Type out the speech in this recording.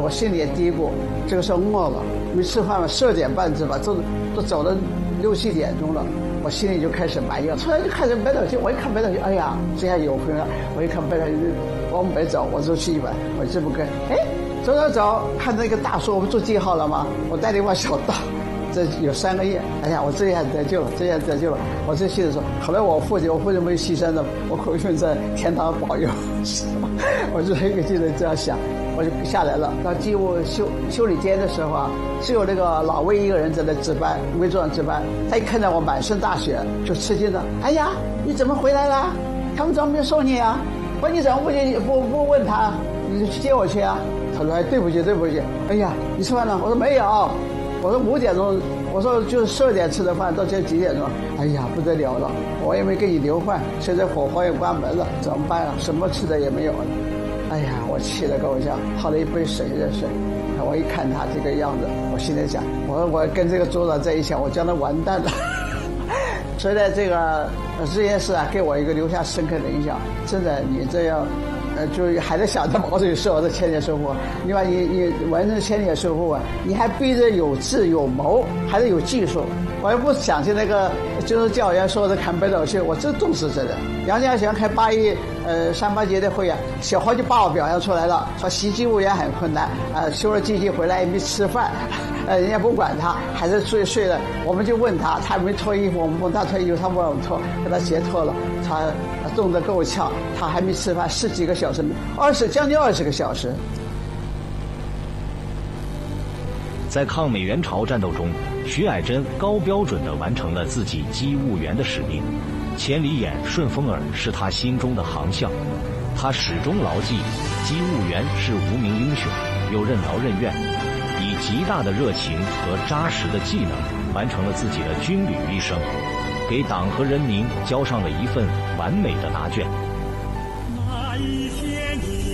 我心里也嘀咕，这个时候饿了，没吃饭嘛，12点半是吧？都走了6、7点钟了，我心里就开始埋怨。突然就看着北斗星，我一看北斗星，哎呀，这下有朋友了。我一看北斗星往北走，我就去一百，我这么跟，哎，走，看那个大树，我们住记号了吗？我带领往小道。这有3个月，哎呀，我这下得救了，我这心里说，后来我父亲没有牺牲的，我父亲在天堂保佑，我就一个劲的这样想，我就下来了。到进入修理间的时候啊，只有那个老魏一个人在那值班，魏组长值班，他一看到我满身大血，就吃惊了，哎呀，你怎么回来了？他们怎么没有送你啊？我说你怎么不问他，你就去接我去啊？他说，哎，对不起，哎呀，你吃饭了？我说没有。我说5点钟，我说就是12点吃的饭，到现在几点钟？哎呀，不得了了，我也没给你留饭，现在火房也关门了，怎么办啊？什么吃的也没有了。哎呀，我气得够呛，泡了一杯水热水。我一看他这个样子，我心里想，我跟这个组长在一起，我将来完蛋了。所以呢，这件事啊，给我一个留下深刻的印象。真的，你这样。就还在想着毛主席说的千年收获，另外你完成千年收获啊，你还逼着有智有谋，还得有技术。我也不想起那个就是教员说的看北斗星，我真重视这个。杨家祥开38节的会啊，小花就把我表扬出来了，说袭击务员很困难修了机器回来也没吃饭，人家不管他，还是睡了。我们就问他，他没脱衣服，我们问他脱衣服，他问我们脱，给他鞋脱了，他冻得够呛，他还没吃饭，10几个小时，将近20个小时。 在抗美援朝战斗中，徐蔼珍高标准地完成了自己机务员的使命，千里眼顺风耳是他心中的航向。他始终牢记，机务员是无名英雄，又任劳任怨，以极大的热情和扎实的技能完成了自己的军旅一生，给党和人民交上了一份完美的答卷。 那一天你